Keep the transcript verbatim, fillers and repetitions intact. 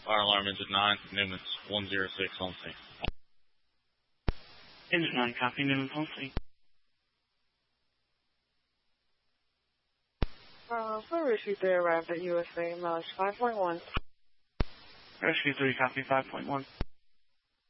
Fire alarm engine nine, Newman's one zero six on scene. Engine nine, copy, Newman's on scene. Uh, for Rescue three arrived at U S A, mileage five point one. Rescue three, copy, five point one.